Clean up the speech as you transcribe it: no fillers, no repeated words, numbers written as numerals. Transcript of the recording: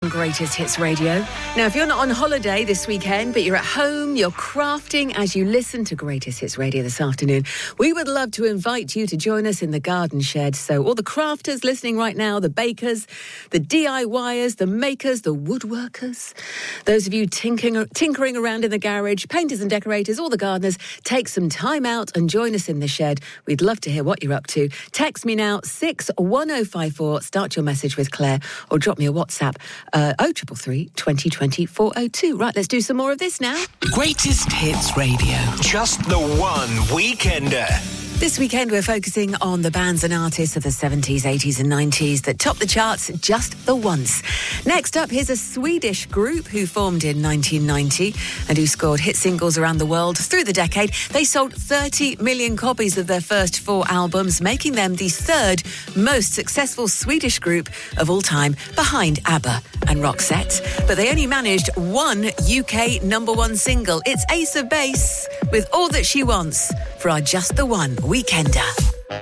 on Greatest Hits Radio. Now, if you're not on holiday this weekend, but you're at home, you're crafting as you listen to Greatest Hits Radio this afternoon, we would love to invite you to join us in the garden shed. So all the crafters listening right now, the bakers, the DIYers, the makers, the woodworkers, those of you tinkering around in the garage, painters and decorators, all the gardeners, take some time out and join us in the shed. We'd love to hear what you're up to. Text me now, 61054, start your message with Claire, or drop me a WhatsApp, 0333 2020 402. Right, let's do some more of this now. Greatest Hits Radio. Just the one weekender. This weekend, we're focusing on the bands and artists of the 70s, 80s and 90s that topped the charts just the once. Next up, here's a Swedish group who formed in 1990 and who scored hit singles around the world through the decade. They sold 30 million copies of their first 4 albums, making them the third most successful Swedish group of all time, behind ABBA and Roxette. But they only managed one UK #1 single. It's Ace of Base with All That She Wants for our Just the One Weekender.